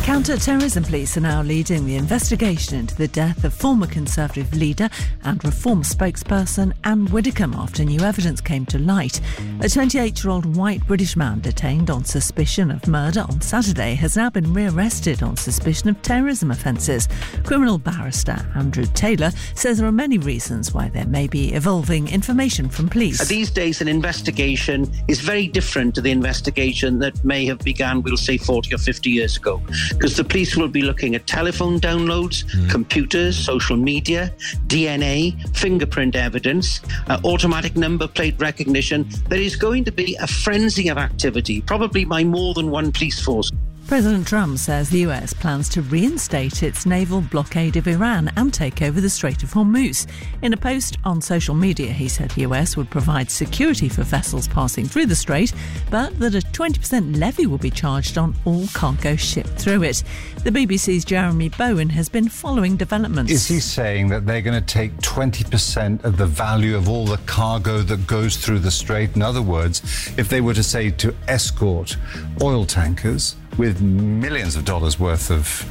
Counter-terrorism police are now leading the investigation into the death of former Conservative leader and Reform spokesperson Anne Widdecombe after new evidence came to light. A 28-year-old white British man detained on suspicion of murder on Saturday has now been rearrested on suspicion of terrorism offences. Criminal barrister Andrew Taylor says there are many reasons why there may be evolving information from police. These days, an investigation is very different to the investigation that may have begun, we'll say, 40 or 50 years ago. Because the police will be looking at telephone downloads, computers, social media, DNA, fingerprint evidence, automatic number plate recognition. There is going to be a frenzy of activity, probably by more than one police force. President Trump says the US plans to reinstate its naval blockade of Iran and take over the Strait of Hormuz. In a post on social media, he said the US would provide security for vessels passing through the strait, but that a 20% levy will be charged on all cargo shipped through it. The BBC's Jeremy Bowen has been following developments. Is he saying that they're going to take 20% of the value of all the cargo that goes through the strait? In other words, if they were to say to escort oil tankers with millions of dollars worth of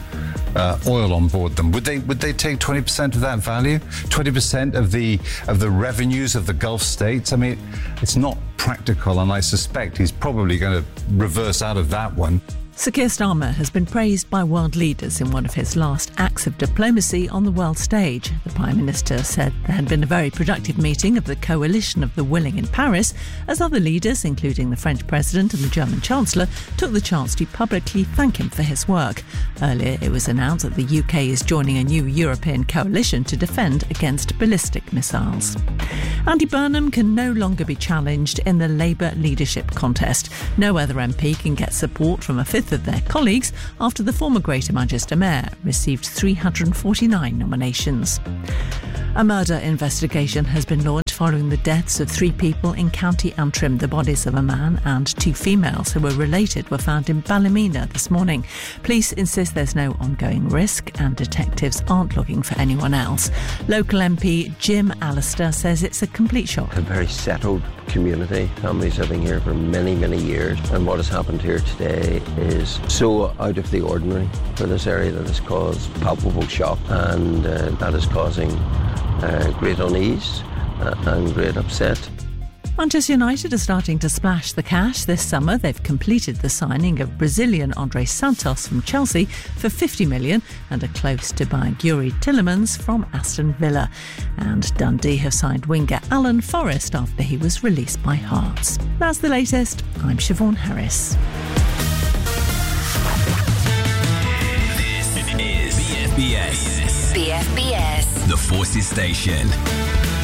oil on board them, would they take 20% of that value? 20% of the revenues of the Gulf states? I mean, it's not practical, and I suspect he's probably going to reverse out of that one. Sir Keir Starmer has been praised by world leaders in one of his last acts of diplomacy on the world stage. The Prime Minister said there had been a very productive meeting of the Coalition of the Willing in Paris, as other leaders, including the French President and the German Chancellor, took the chance to publicly thank him for his work. Earlier, it was announced that the UK is joining a new European coalition to defend against ballistic missiles. Andy Burnham can no longer be challenged in the Labour leadership contest. No other MP can get support from a fifth of their colleagues after the former Greater Manchester Mayor received 349 nominations. A murder investigation has been launched following the deaths of 3 people in County Antrim. The bodies of a man and 2 females who were related were found in Ballymena this morning. Police insist there's no ongoing risk and detectives aren't looking for anyone else. Local MP Jim Allister says it's a complete shock. A very settled community, families living here for many, many years, and what has happened here today is so out of the ordinary for this area that has caused palpable shock, and that is causing great unease and great upset. Manchester United are starting to splash the cash this summer. They've completed the signing of Brazilian Andrés Santos from Chelsea for $50 million and are close to buying Yuri Tillemans from Aston Villa. And Dundee have signed winger Alan Forrest after he was released by Hearts. That's the latest. I'm Siobhan Harris. This is BFBS. BFBS. The Forces Station.